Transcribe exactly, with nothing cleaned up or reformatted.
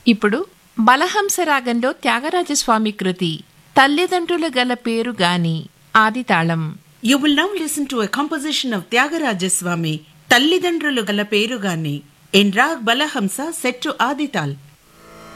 ఇప్పుడు బలహంస రాగంలో త్యాగరాజస్వామి కృతి తల్లిదండ్రులు గల పేరు గాని ఆదితాళం. You will now listen to a composition of Tyagaraja Swami, తల్లిదండ్రులు గల పేరుగాని, in Rag Balahamsa set to Adital.